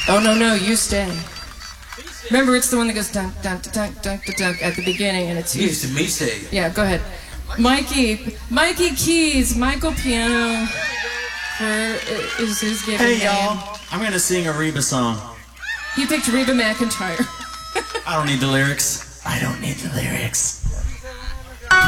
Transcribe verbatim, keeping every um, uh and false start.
Oh, no, no, you stay. Remember, it's the one that goes dun dun dun dun dun dun, dun at the beginning, and it's you. Used to me say. Yeah, go ahead. Mikey, Mikey Keys, Michael Piano for, is his given Hey, name. y'all. I'm going to sing a Reba song. He picked Reba McEntire. I don't need the lyrics. I don't need the lyrics.